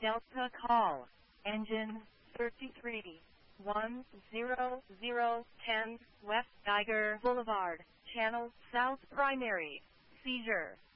Delta call. Engine 33. 10010 West Geiger Boulevard, Channel South Primary. Seizure.